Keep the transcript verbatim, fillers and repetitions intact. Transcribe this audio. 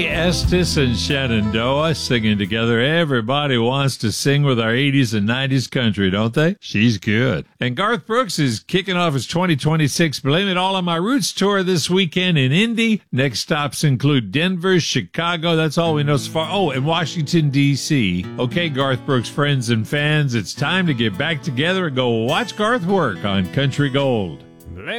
Estes and Shenandoah singing together. Everybody wants to sing with our eighties and nineties country, don't they? She's good. And Garth Brooks is kicking off his twenty twenty-six Blame It All on My Roots tour this weekend in Indy. Next stops include Denver, Chicago. That's all we know so far. Oh, and Washington, D C Okay, Garth Brooks friends and fans, it's time to get back together and go watch Garth work on Country Gold. Blame